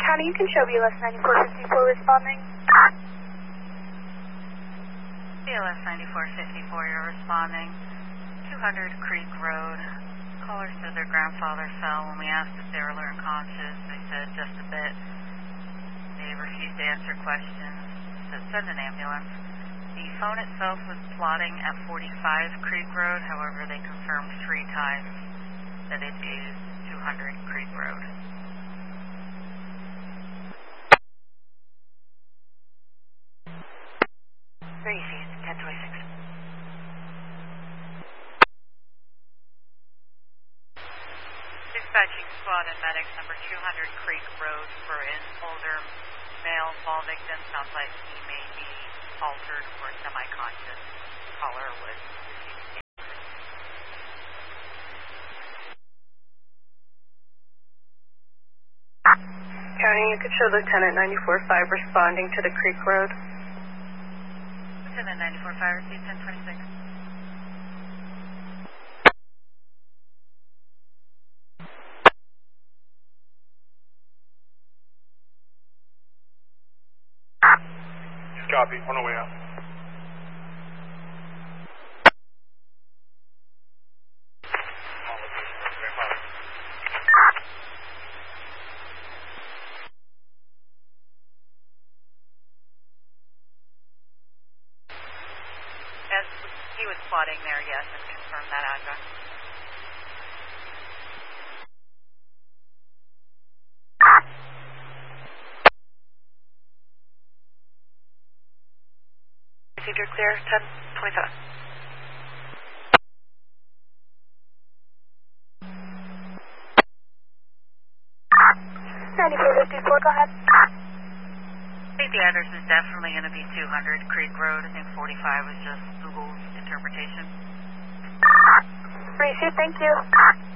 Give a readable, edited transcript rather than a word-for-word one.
County, you can show BLS 9454 responding. BLS 9454, you're responding. 200 Creek Road. Caller said their grandfather fell. When we asked if they were alert and conscious, they said just a bit. They refused to answer questions. Said send an ambulance. The phone itself was plotting at 45 Creek Road. However, they confirmed 3 times that it is 200 Creek Road. Very easy. It's 1026. Dispatching squad and medics number 200 Creek Road for an older male fall victim. Sounds like he may be altered or semi-conscious. Caller was refused. County, you could show Lieutenant 94-5 responding to the Creek Road. Lieutenant 94-5, receive 1026. Copy, on the way out. As he was plotting there, yes, and confirmed that address. Received, you're clear. 1027. Go ahead. I think the address is definitely going to be 200 Creek Road. I think 45 was just Google's interpretation. Appreciate, thank you.